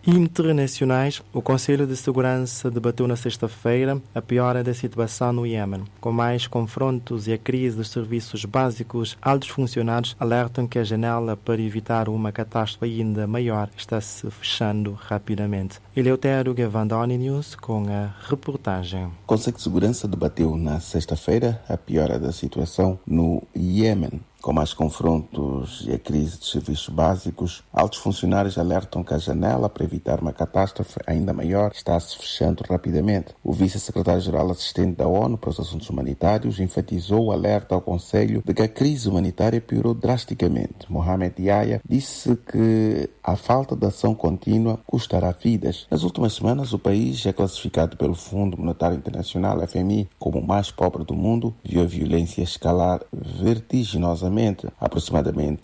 internacionais, o Conselho de Segurança debateu na sexta-feira a piora da situação no Iêmen. Com mais confrontos e a crise dos serviços básicos, altos funcionários alertam que a janela para evitar uma catástrofe ainda maior está se fechando rapidamente. Eleutério Gavandoni News com a reportagem. O Conselho de Segurança debateu na sexta-feira a piora da situação no Iêmen. Com mais confrontos e a crise dos serviços básicos, altos funcionários alertam que a janela para evitar uma catástrofe ainda maior está se fechando rapidamente. O vice-secretário-geral assistente da ONU para os assuntos humanitários enfatizou o alerta ao Conselho de que a crise humanitária piorou drasticamente. Mohamed Yahya disse que a falta de ação contínua custará vidas. Nas últimas semanas, o país é classificado pelo Fundo Monetário Internacional, FMI, como o mais pobre do mundo, viu a violência escalar vertiginosamente. Aproximadamente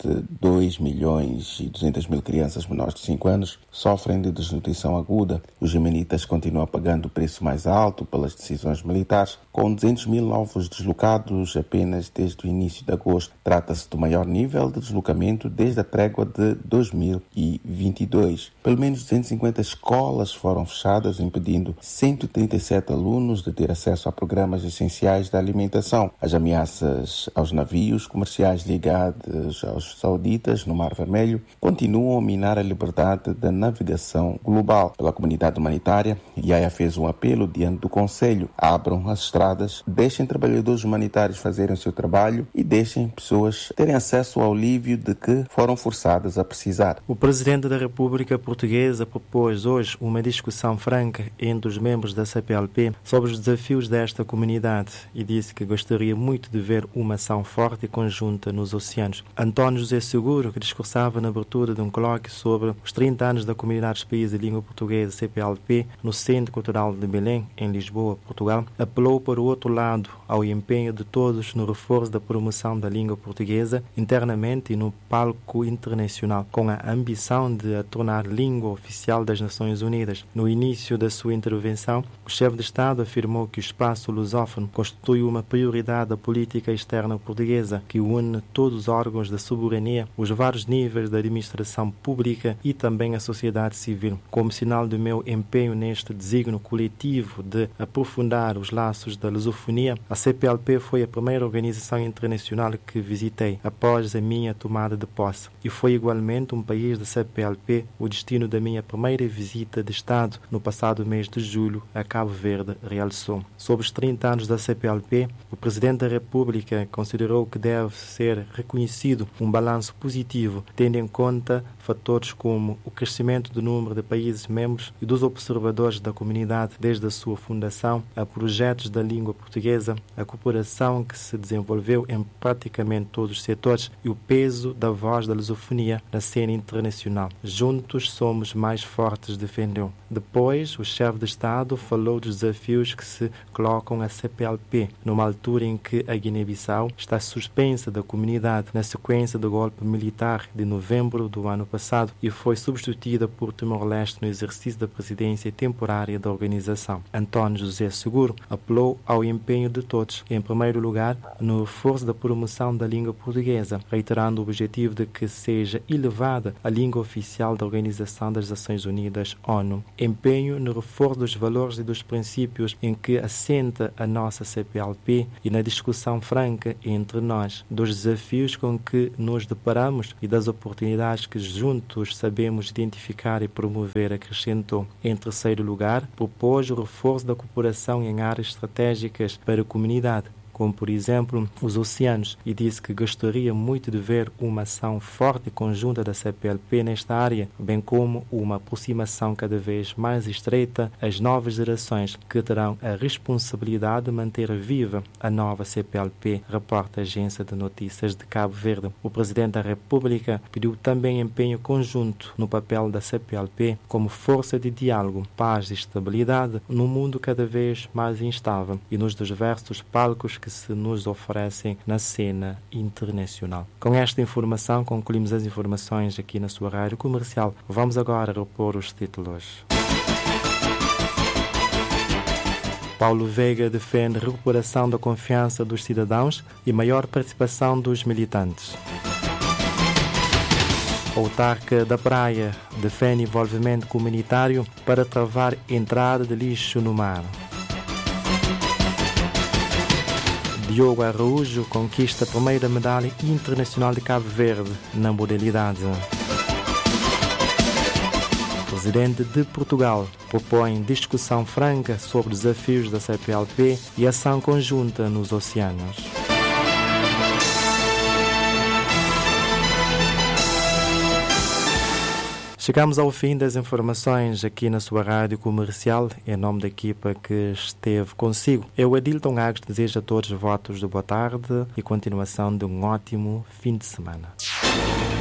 2.200.000 crianças menores de 5 anos sofrem de desnutrição aguda. Os iemenitas continuam pagando o preço mais alto pelas decisões militares, com 200.000 novos deslocados apenas desde o início de agosto. Trata-se do maior nível de deslocamento desde a trégua de 2022. Pelo menos 250 escolas foram fechadas, impedindo 137 alunos de ter acesso a programas essenciais da alimentação. As ameaças aos navios comerciais ligados aos sauditas no Mar Vermelho continuam a minar a liberdade da navegação global. Pela comunidade humanitária, Yahya fez um apelo diante do Conselho: abram as estradas, deixem trabalhadores humanitários fazerem o seu trabalho e deixem pessoas terem acesso ao alívio de que foram forçadas a precisar. O Presidente da República Portuguesa propôs hoje uma discussão franca entre os membros da CPLP sobre os desafios desta comunidade e disse que gostaria muito de ver uma ação forte e conjunta nos oceanos. António José Seguro, que discursava na abertura de um colóquio sobre os 30 anos da Comunidade dos Países de Língua Portuguesa, CPLP, no Centro Cultural de Belém, em Lisboa, Portugal, apelou para o outro lado ao empenho de todos no reforço da promoção da língua portuguesa internamente e no palco internacional, com a ambição de a tornar língua oficial das Nações Unidas. No início da sua intervenção, o chefe de Estado afirmou que o espaço lusófono constitui uma prioridade da política externa portuguesa, que une todos os órgãos da soberania, os vários níveis da administração pública e também a sociedade civil. Como sinal do meu empenho neste desígnio coletivo de aprofundar os laços da lusofonia, a CPLP foi a primeira organização internacional que visitei após a minha tomada de posse e foi igualmente um país da CPLP o destino da minha primeira visita de Estado no passado mês de julho a Cabo Verde, realçou. Sobre os 30 anos da CPLP, o Presidente da República considerou que deve ser reconhecido um balanço positivo, tendo em conta fatores como o crescimento do número de países membros e dos observadores da comunidade desde a sua fundação, a projetos da língua portuguesa, a cooperação que se desenvolveu em praticamente todos os setores e o peso da voz da lusofonia na cena internacional. Juntos somos mais fortes, defendeu. Depois, o chefe de Estado falou dos desafios que se colocam a CPLP, numa altura em que a Guiné-Bissau está suspensa da comunidade na sequência do golpe militar de novembro do ano passado e foi substituída por Timor-Leste no exercício da presidência temporária da organização. António José Seguro apelou ao empenho de todos, em primeiro lugar, no reforço da promoção da língua portuguesa, reiterando o objetivo de que seja elevada a língua oficial da Organização das Nações Unidas, ONU. Empenho no reforço dos valores e dos princípios em que assenta a nossa CPLP e na discussão franca entre nós, dos desafios com que nos deparamos e das oportunidades que juntos sabemos identificar e promover, acrescentou. Em terceiro lugar, propôs o reforço da cooperação em áreas estratégicas para a comunidade, como por exemplo os oceanos, e disse que gostaria muito de ver uma ação forte e conjunta da CPLP nesta área, bem como uma aproximação cada vez mais estreita às novas gerações que terão a responsabilidade de manter viva a nova CPLP, reporta a Agência de Notícias de Cabo Verde. O Presidente da República pediu também empenho conjunto no papel da CPLP como força de diálogo, paz e estabilidade num mundo cada vez mais instável e nos diversos palcos que se nos oferecem na cena internacional. Com esta informação, concluímos as informações aqui na sua rádio comercial. Vamos agora repor os títulos. Paulo Veiga defende recuperação da confiança dos cidadãos e maior participação dos militantes. Autarca da Praia defende envolvimento comunitário para travar entrada de lixo no mar. Diogo Araújo conquista a primeira medalha internacional de Cabo Verde na modalidade. O presidente de Portugal propõe discussão franca sobre desafios da CPLP e ação conjunta nos oceanos. Chegamos ao fim das informações aqui na sua rádio comercial. Em nome da equipa que esteve consigo, eu, Adilton Agos, desejo a todos votos de boa tarde e continuação de um ótimo fim de semana.